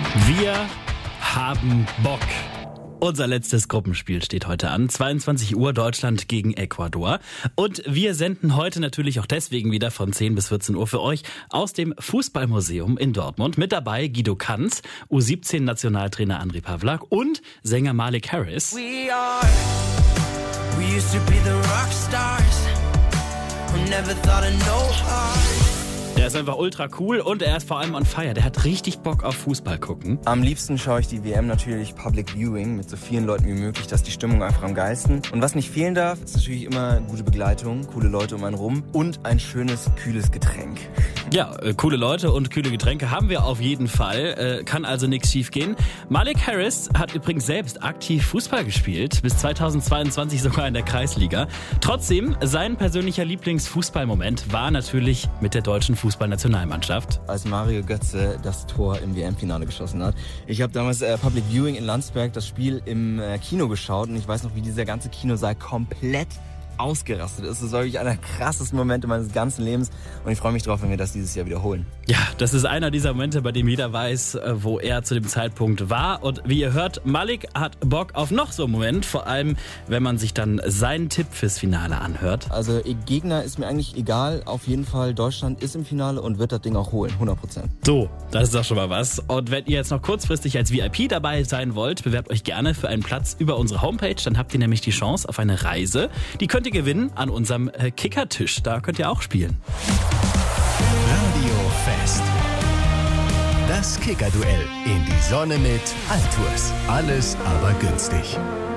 Wir haben Bock. Unser letztes Gruppenspiel steht heute an. 22 Uhr Deutschland gegen Ecuador. Und wir senden heute natürlich auch deswegen wieder von 10 bis 14 Uhr für euch aus dem Fußballmuseum in Dortmund. Mit dabei Guido Kanz, U17-Nationaltrainer André Pavlak und Sänger Malik Harris. We used to be the rock stars who never thought of no heart. Der ist einfach ultra cool und er ist vor allem on fire. Der hat richtig Bock auf Fußball gucken. Am liebsten schaue ich die WM natürlich Public Viewing mit so vielen Leuten wie möglich, dass die Stimmung einfach am geilsten. Und was nicht fehlen darf, ist natürlich immer gute Begleitung, coole Leute um einen rum und ein schönes, kühles Getränk. Ja, coole Leute und kühle Getränke haben wir auf jeden Fall. Kann also nichts schief gehen. Malik Harris hat übrigens selbst aktiv Fußball gespielt, bis 2022 sogar in der Kreisliga. Trotzdem, sein persönlicher Lieblingsfußballmoment war natürlich mit der deutschen Fußballnationalmannschaft. Als Mario Götze das Tor im WM-Finale geschossen hat. Ich habe damals Public Viewing in Landsberg das Spiel im Kino geschaut und ich weiß noch, wie dieser ganze Kinosaal komplett ausgerastet ist. Das war wirklich einer der krassesten Momente meines ganzen Lebens und ich freue mich drauf, wenn wir das dieses Jahr wiederholen. Ja, das ist einer dieser Momente, bei dem jeder weiß, wo er zu dem Zeitpunkt war. Und wie ihr hört, Malik hat Bock auf noch so einen Moment, vor allem, wenn man sich dann seinen Tipp fürs Finale anhört. Also Gegner ist mir eigentlich egal. Auf jeden Fall, Deutschland ist im Finale und wird das Ding auch holen, 100%. So, das ist doch schon mal was. Und wenn ihr jetzt noch kurzfristig als VIP dabei sein wollt, bewerbt euch gerne für einen Platz über unsere Homepage. Dann habt ihr nämlich die Chance auf eine Reise. Die könnt ihr gewinnen an unserem Kickertisch. Da könnt ihr auch spielen. Radio Fest. Das Kicker-Duell in die Sonne mit Altours. Alles aber günstig.